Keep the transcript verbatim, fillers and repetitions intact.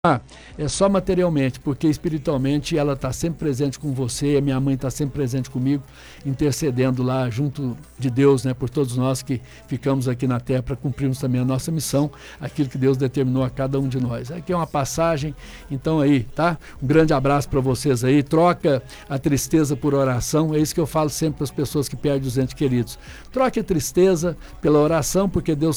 é só materialmente, porque espiritualmente ela está sempre presente com você, a minha mãe está sempre presente comigo, intercedendo lá junto de Deus, né, por todos nós que ficamos aqui na terra para cumprirmos também a nossa missão, aquilo que Deus determinou a cada um de nós. Aqui é uma passagem, então aí, tá? Um grande abraço para vocês aí, troca a tristeza por oração, é isso que eu falo sempre para as pessoas que perdem os entes queridos. Troque a tristeza pela oração, porque Deus